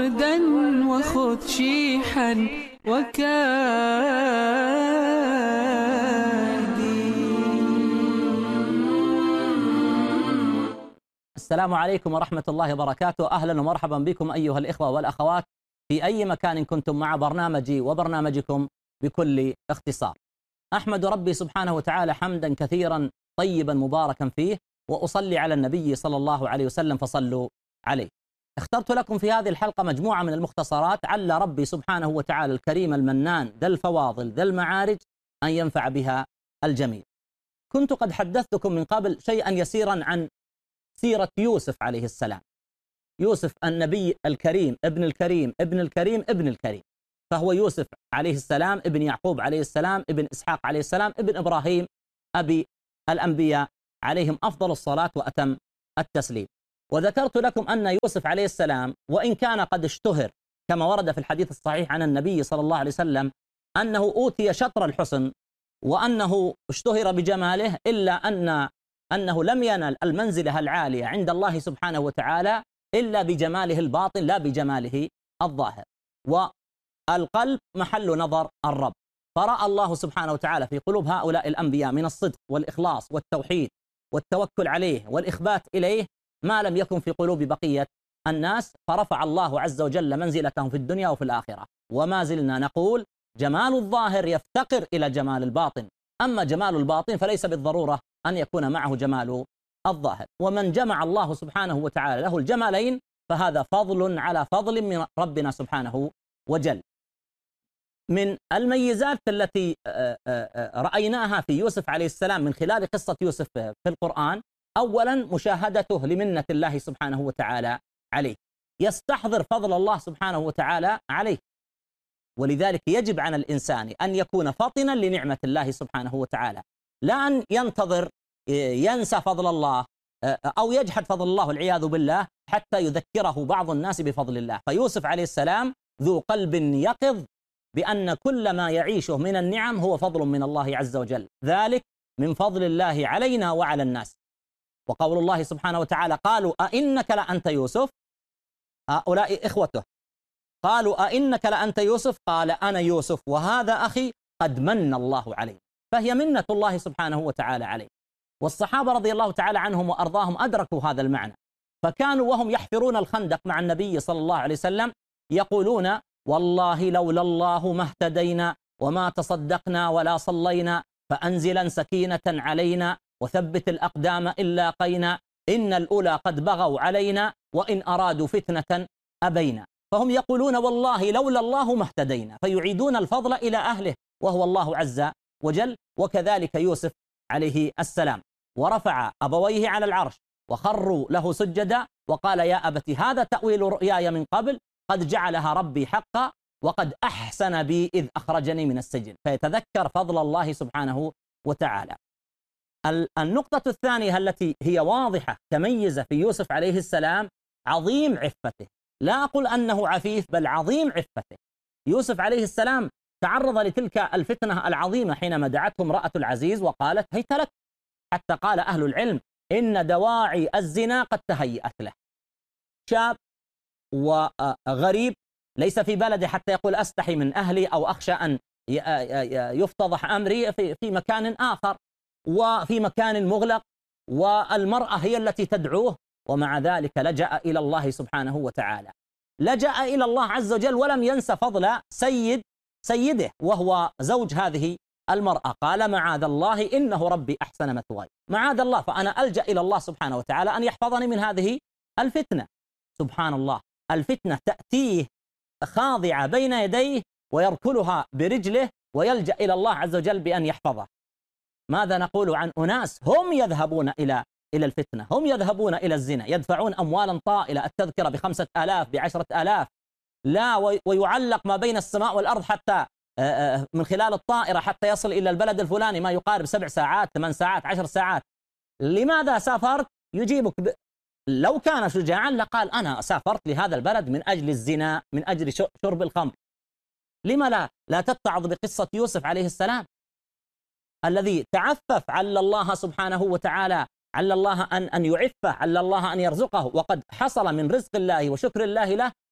وردا وخذ شيحا وكادي. السلام عليكم ورحمة الله وبركاته. أهلا ومرحبا بكم أيها الإخوة والأخوات في أي مكان كنتم مع برنامجي وبرنامجكم بكل اختصار. أحمد ربي سبحانه وتعالى حمدا كثيرا طيبا مباركا فيه، وأصلي على النبي صلى الله عليه وسلم فصلوا عليه. اخترت لكم في هذه الحلقة مجموعة من المختصرات عل ربي سبحانه وتعالى الكريم المنان ذا الفواضل ذا المعارج أن ينفع بها الجميع. كنت قد حدثتكم من قبل شيئا يسيرا عن سيرة يوسف عليه السلام. يوسف النبي الكريم ابن الكريم ابن الكريم ابن الكريم، فهو يوسف عليه السلام ابن يعقوب عليه السلام ابن إسحاق عليه السلام ابن إبراهيم أبي الأنبياء عليهم أفضل الصلاة وأتم التسليم. وذكرت لكم أن يوسف عليه السلام وإن كان قد اشتهر كما ورد في الحديث الصحيح عن النبي صلى الله عليه وسلم أنه أوتي شطر الحسن وأنه اشتهر بجماله، إلا أنه لم ينل المنزلة العالية عند الله سبحانه وتعالى إلا بجماله الباطن لا بجماله الظاهر. والقلب محل نظر الرب، فرأى الله سبحانه وتعالى في قلوب هؤلاء الأنبياء من الصدق والإخلاص والتوحيد والتوكل عليه والإخبات إليه ما لم يكن في قلوب بقية الناس، فرفع الله عز وجل منزلتهم في الدنيا وفي الآخرة. وما زلنا نقول جمال الظاهر يفتقر إلى جمال الباطن، أما جمال الباطن فليس بالضرورة أن يكون معه جمال الظاهر. ومن جمع الله سبحانه وتعالى له الجمالين فهذا فضل على فضل من ربنا سبحانه وجل. من الميزات التي رأيناها في يوسف عليه السلام من خلال قصة يوسف في القرآن، أولا مشاهدته لمنة الله سبحانه وتعالى عليه، يستحضر فضل الله سبحانه وتعالى عليه، ولذلك يجب على الإنسان أن يكون فطنا لنعمة الله سبحانه وتعالى، لا أن ينتظر ينسى فضل الله أو يجحد فضل الله والعياذ بالله حتى يذكره بعض الناس بفضل الله. فيوسف عليه السلام ذو قلب يقظ بأن كل ما يعيشه من النعم هو فضل من الله عز وجل، ذلك من فضل الله علينا وعلى الناس. وقول الله سبحانه وتعالى قالوا أئنك لأنت يوسف، هؤلاء إخوته قالوا أئنك لأنت يوسف، قال أنا يوسف وهذا أخي قد من الله عليه، فهي منة الله سبحانه وتعالى عليه. والصحابة رضي الله تعالى عنهم وأرضاهم أدركوا هذا المعنى، فكانوا وهم يحفرون الخندق مع النبي صلى الله عليه وسلم يقولون والله لولا الله ما اهتدينا وما تصدقنا ولا صلينا، فأنزلا سكينة علينا وثبت الأقدام إن لاقينا، إن الأولى قد بغوا علينا وإن أرادوا فتنة أبينا. فهم يقولون والله لولا الله ما اهتدينا، فيعيدون الفضل إلى أهله وهو الله عز وجل. وكذلك يوسف عليه السلام، ورفع أبويه على العرش وخروا له سجدا وقال يا أبت هذا تأويل رؤياي من قبل قد جعلها ربي حقا وقد أحسن بي إذ أخرجني من السجن، فيتذكر فضل الله سبحانه وتعالى. النقطة الثانية التي هي واضحة تميز في يوسف عليه السلام عظيم عفته، لا أقول أنه عفيف بل عظيم عفته. يوسف عليه السلام تعرض لتلك الفتنة العظيمة حينما دعته امرأة العزيز وقالت هيت لك، حتى قال أهل العلم إن دواعي الزنا قد تهيأت له. شاب وغريب ليس في بلده حتى يقول أستحي من أهلي أو أخشى أن يفتضح أمري في مكان آخر وفي مكان مغلق، والمرأة هي التي تدعوه، ومع ذلك لجأ إلى الله سبحانه وتعالى، لجأ إلى الله عز وجل ولم ينس فضل سيده وهو زوج هذه المرأة. قال معاذ الله إنه ربي أحسن مثواي، معاذ الله، فأنا ألجأ إلى الله سبحانه وتعالى أن يحفظني من هذه الفتنة. سبحان الله، الفتنة تأتيه خاضعة بين يديه ويركلها برجله ويلجأ إلى الله عز وجل بأن يحفظه. ماذا نقول عن أناس هم يذهبون إلى الفتنة، هم يذهبون إلى الزنا، يدفعون أموالا طائلة، التذكرة ب5,000 ب10,000، لا ويعلق ما بين السماء والأرض حتى من خلال الطائرة حتى يصل إلى البلد الفلاني ما يقارب 7 ساعات 8 ساعات 10 ساعات. لماذا سافرت؟ يجيبك لو كان شجاعا لقال أنا سافرت لهذا البلد من أجل الزنا، من أجل شرب الخمر. لما لا تتعظ بقصة يوسف عليه السلام الذي تعفف عل الله سبحانه وتعالى، عل الله أن يعفه، عل الله أن يرزقه، وقد حصل من رزق الله وشكر الله له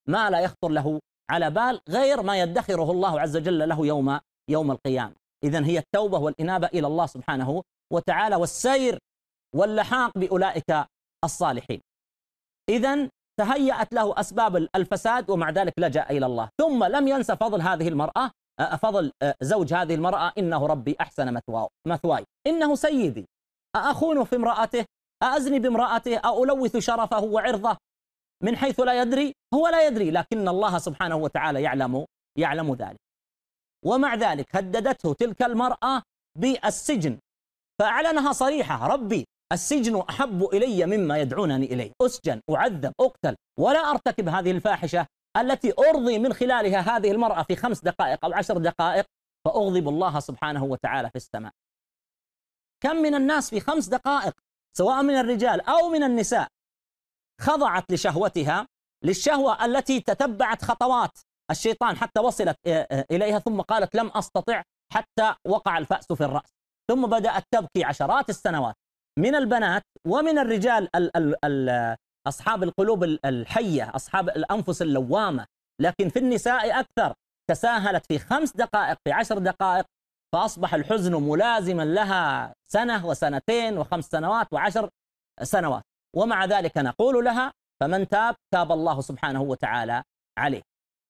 ما لا يخطر له على بال غير ما يدخره الله عز وجل له يوم القيامة. إذن هي التوبة والإنابة إلى الله سبحانه وتعالى والسير واللحاق بأولئك الصالحين. إذن تهيأت له أسباب الفساد ومع ذلك لجأ إلى الله. ثم لم ينسى فضل هذه المرأة، فضل زوج هذه المرأة: إنه ربي أحسن مثواي، إنه سيدي، أأخون في امرأته، أأزني بامرأته، ألوث شرفه وعرضه من حيث لا يدري. هو لا يدري، لكن الله سبحانه وتعالى يعلم ذلك. ومع ذلك هددته تلك المرأة بالسجن، فأعلنها صريحة: ربي السجن أحب إلي مما يدعونني إليه، أسجن، أعذب، أقتل، ولا أرتكب هذه الفاحشة التي أرضي من خلالها هذه المرأة في 5 دقائق أو 10 دقائق فأغضب الله سبحانه وتعالى في السماء. كم من الناس في 5 دقائق سواء من الرجال أو من النساء خضعت لشهوتها، للشهوة التي تتبعت خطوات الشيطان حتى وصلت إليها، ثم قالت لم أستطع، حتى وقع الفأس في الرأس، ثم بدأت تبكي عشرات السنوات. من البنات ومن الرجال أصحاب القلوب الحية، أصحاب الأنفس اللوامة، لكن في النساء أكثر، تساهلت في 5 دقائق، في 10 دقائق، فأصبح الحزن ملازما لها 1 و2 و5 سنوات و10 سنوات. ومع ذلك نقول لها: فمن تاب الله سبحانه وتعالى عليه.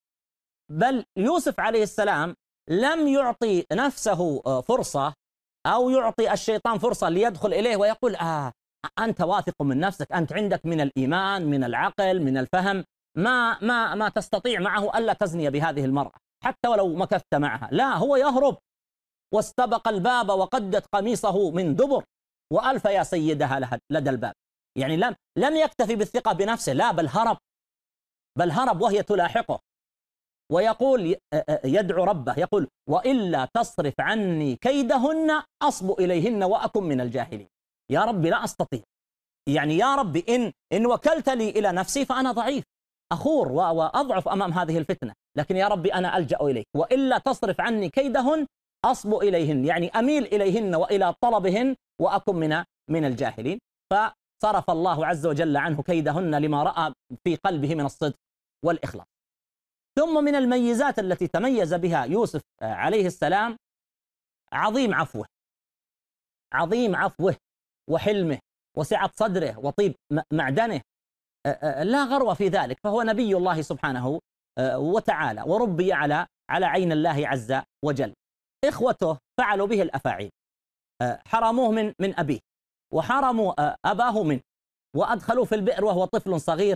بل يوسف عليه السلام لم يعطي نفسه فرصة أو يعطي الشيطان فرصة ليدخل إليه ويقول: أنت واثق من نفسك، أنت عندك من الإيمان، من العقل، من الفهم، ما تستطيع معه ألا تزني بهذه المرأة حتى ولو مكثت معها. لا، هو يهرب، واستبق الباب وقدت قميصه من دبر وألف يا سيدها لدى الباب. يعني لم يكتفي بالثقة بنفسه، لا، بل هرب وهي تلاحقه، ويقول يدعو ربه، يقول: وإلا تصرف عني كيدهن أصب إليهن وأكن من الجاهلين. يا ربي لا أستطيع، يعني يا ربي إن وكلت لي إلى نفسي فأنا ضعيف أخور وأضعف أمام هذه الفتنة، لكن يا ربي أنا ألجأ إليك، وإلا تصرف عني كيدهن أصب إليهن، يعني أميل إليهن وإلى طلبهن وأكن من الجاهلين. فصرف الله عز وجل عنه كيدهن لما رأى في قلبه من الصدق والإخلاص. ثم من الميزات التي تميز بها يوسف عليه السلام عظيم عفوه وحلمه وسعة صدره وطيب معدنه، لا غرو في ذلك، فهو نبي الله سبحانه وتعالى، وربي على عين الله عز وجل. إخوته فعلوا به الأفاعيل، حرموه من أبيه، وحرموا أباه منه، وأدخلوه في البئر وهو طفل صغير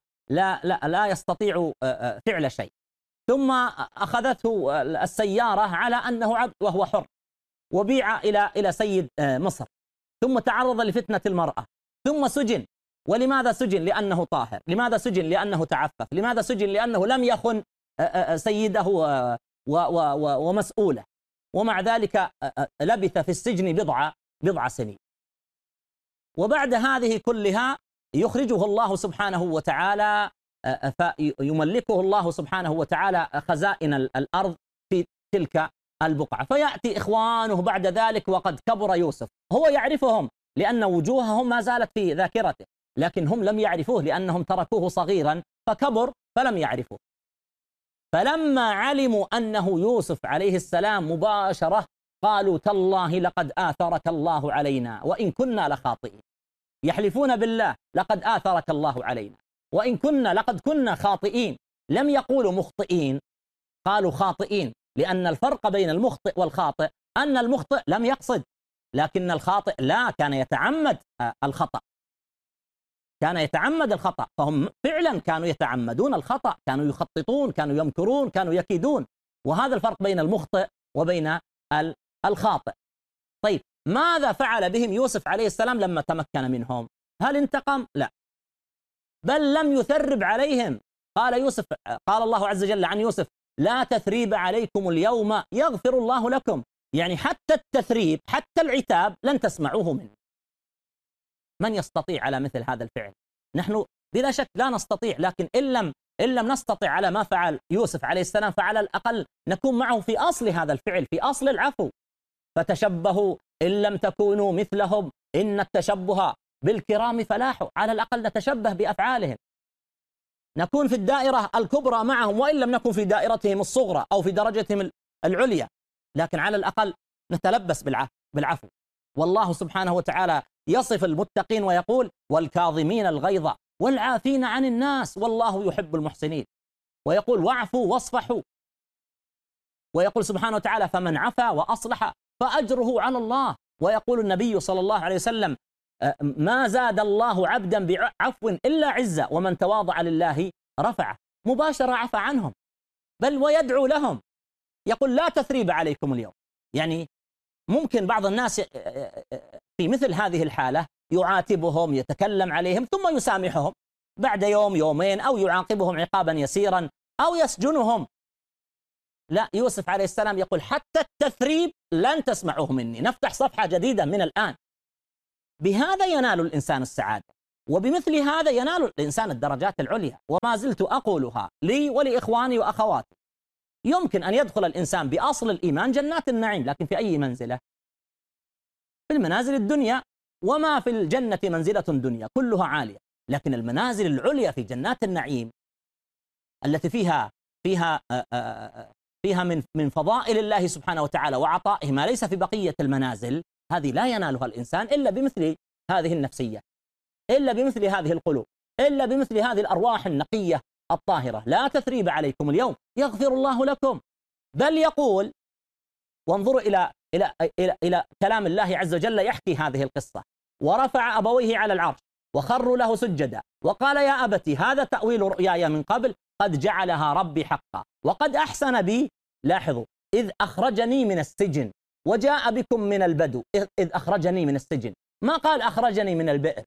لا يستطيع فعل شيء. ثم أخذته السيارة على أنه عبد وهو حر، وبيع إلى سيد مصر، ثم تعرض لفتنة المرأة، ثم سجن. ولماذا سجن؟ لأنه طاهر. لماذا سجن؟ لأنه تعفف. لماذا سجن؟ لأنه لم يخن سيده ومسؤوله. ومع ذلك لبث في السجن بضع سنين. وبعد هذه كلها يخرجه الله سبحانه وتعالى، فيملكه الله سبحانه وتعالى خزائن الأرض في تلك البقعة، فيأتي إخوانه بعد ذلك وقد كبر يوسف. هو يعرفهم لأن وجوههم ما زالت في ذاكرته، لكن هم لم يعرفوه لأنهم تركوه صغيرا فكبر فلم يعرفوه. فلما علموا أنه يوسف عليه السلام مباشرة قالوا: تالله لقد آثرك الله علينا وإن كنا لخاطئين. يحلفون بالله: لقد آثرك الله علينا وإن لقد كنا خاطئين. لم يقولوا مخطئين، قالوا خاطئين، لأن الفرق بين المخطئ والخاطئ أن المخطئ لم يقصد، لكن الخاطئ لا، كان يتعمد الخطأ، كان يتعمد الخطأ. فهم فعلا كانوا يتعمدون الخطأ، كانوا يخططون، كانوا يمكرون، كانوا يكيدون. وهذا الفرق بين المخطئ وبين الخاطئ. طيب، ماذا فعل بهم يوسف عليه السلام لما تمكن منهم؟ هل انتقم؟ لا، بل لم يثرب عليهم. قال الله عز وجل عن يوسف: لا تثريب عليكم اليوم يغفر الله لكم. يعني حتى التثريب، حتى العتاب لن تسمعوه منه. من يستطيع على مثل هذا الفعل؟ نحن بلا شك لا نستطيع، لكن إن لم نستطع على ما فعل يوسف عليه السلام، فعلى الأقل نكون معه في أصل هذا الفعل، في أصل العفو. فتشبهوا إن لم تكونوا مثلهم إن التشبه بالكرام فلاح. على الأقل نتشبه بأفعالهم. نكون في الدائرة الكبرى معهم وإن لم نكن في دائرتهم الصغرى أو في درجتهم العليا، لكن على الأقل نتلبس بالعفو. والله سبحانه وتعالى يصف المتقين ويقول: والكاظمين الغيظ والعافين عن الناس والله يحب المحسنين. ويقول: واعفوا واصفحوا. ويقول سبحانه وتعالى: فمن عفا وأصلح فأجره على الله. ويقول النبي صلى الله عليه وسلم: ما زاد الله عبدا بعفو إلا عزة ومن تواضع لله رفعه. مباشرة عفى عنهم، بل ويدعو لهم، يقول: لا تثريب عليكم اليوم. يعني ممكن بعض الناس في مثل هذه الحالة يعاتبهم، يتكلم عليهم، ثم يسامحهم بعد يوم يومين، أو يعاقبهم عقابا يسيرا، أو يسجنهم. لا، يوسف عليه السلام يقول: حتى التثريب لن تسمعوه مني، نفتح صفحة جديدة من الآن. بهذا ينال الإنسان السعادة، وبمثل هذا ينال الإنسان الدرجات العليا. وما زلت أقولها لي ولإخواني وأخواتي: يمكن أن يدخل الإنسان بأصل الإيمان جنات النعيم، لكن في أي منزلة؟ في المنازل الدنيا، وما في الجنة منزلة دنيا كلها عالية، لكن المنازل العليا في جنات النعيم التي فيها من فضائل الله سبحانه وتعالى وعطائه ما ليس في بقية المنازل، هذه لا ينالها الإنسان إلا بمثل هذه النفسية، إلا بمثل هذه القلوب، إلا بمثل هذه الأرواح النقية الطاهرة. لا تثريب عليكم اليوم يغفر الله لكم. بل يقول، وانظروا إلى كلام الله عز وجل يحكي هذه القصة: ورفع أبويه على العرش وخروا له سجدا وقال: يا أبت هذا تأويل رؤياي من قبل قد جعلها ربي حقا وقد أحسن بي. لاحظوا: إذ أخرجني من السجن وجاء بكم من البدو. إذ أخرجني من السجن، ما قال أخرجني من البئر،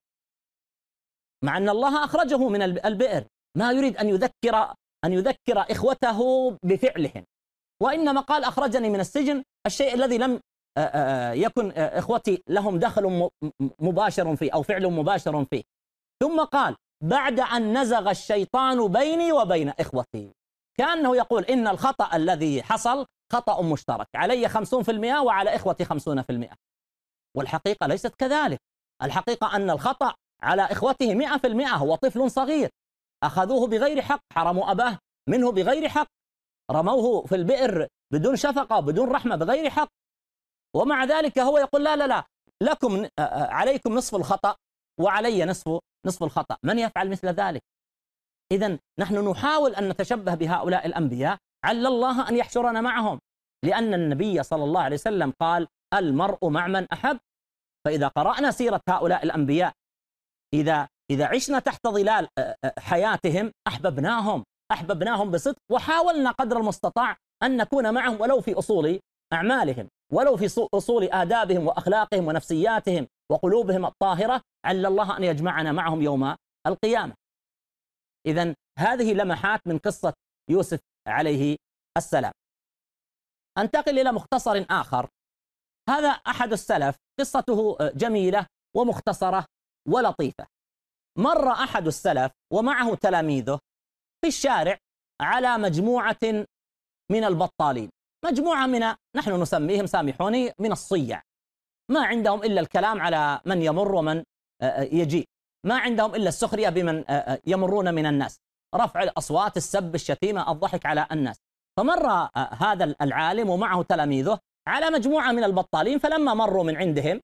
مع أن الله أخرجه من البئر. ما يريد أن يذكر إخوته بفعلهم، وإنما قال: أخرجني من السجن، الشيء الذي لم يكن إخوتي لهم دخل مباشر فيه أو فعل مباشر فيه. ثم قال: بعد أن نزغ الشيطان بيني وبين إخوتي. كأنه يقول: إن الخطأ الذي حصل خطأ مشترك، علي 50% وعلى إخوتي 50%. والحقيقة ليست كذلك. الحقيقة أن الخطأ على إخوته 100%. هو طفل صغير أخذوه بغير حق، حرموا أباه منه بغير حق، رموه في البئر بدون شفقة بدون رحمة بغير حق، ومع ذلك هو يقول: لا لا لا، لكم عليكم نصف الخطأ وعلي نصف الخطأ. من يفعل مثل ذلك؟ إذن نحن نحاول أن نتشبه بهؤلاء الأنبياء، عل الله أن يحشرنا معهم، لأن النبي صلى الله عليه وسلم قال: المرء مع من أحب. فإذا قرأنا سيرة هؤلاء الأنبياء، إذا عشنا تحت ظلال حياتهم، أحببناهم بصدق، وحاولنا قدر المستطاع أن نكون معهم ولو في أصول أعمالهم، ولو في أصول آدابهم وأخلاقهم ونفسياتهم وقلوبهم الطاهرة، عل الله أن يجمعنا معهم يوم القيامة. إذن هذه لمحات من قصة يوسف عليه السلام. أنتقل إلى مختصر آخر. هذا أحد السلف، قصته جميلة ومختصرة ولطيفة. مر أحد السلف ومعه تلاميذه في الشارع على مجموعة من البطالين، مجموعة نحن نسميهم، سامحوني، من الصيع. ما عندهم إلا الكلام على من يمر ومن يجي، ما عندهم إلا السخرية بمن يمرون من الناس، رفع الأصوات، السب، الشتيمة، الضحك على الناس. فمر هذا العالم ومعه تلاميذه على مجموعة من البطالين، فلما مروا من عندهم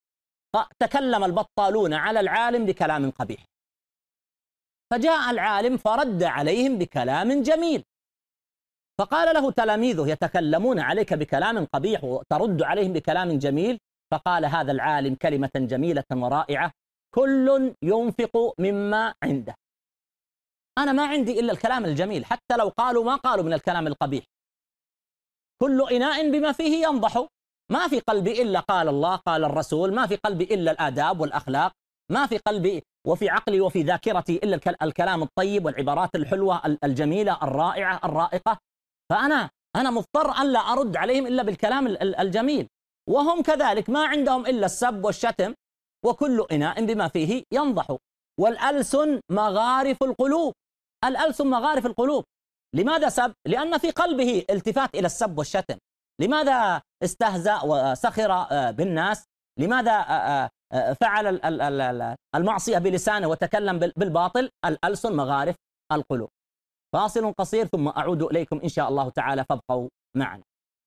تكلم البطالون على العالم بكلام قبيح، فجاء العالم فرد عليهم بكلام جميل. فقال له تلاميذه: يتكلمون عليك بكلام قبيح وترد عليهم بكلام جميل؟ فقال هذا العالم كلمة جميلة ورائعة: كل ينفق مما عنده. أنا ما عندي إلا الكلام الجميل، حتى لو قالوا ما قالوا من الكلام القبيح. كل إناء بما فيه ينضح. ما في قلبي إلا قال الله قال الرسول، ما في قلبي إلا الآداب والأخلاق، ما في قلبي وفي عقلي وفي ذاكرتي إلا الكلام الطيب والعبارات الحلوة الجميلة الرائعة الرائقة. فأنا مضطر أن لا أرد عليهم إلا بالكلام الجميل، وهم كذلك ما عندهم إلا السب والشتم. وكل إناء بما فيه ينضح. والألسن مغارف القلوب. الألسن مغارف القلوب. لماذا سب؟ لأن في قلبه التفات إلى السب والشتم. لماذا استهزأ وسخر بالناس؟ لماذا فعل المعصية بلسانه وتكلم بالباطل؟ الألسن مغارف القلوب. فاصل قصير ثم أعود إليكم إن شاء الله تعالى، فابقوا معنا.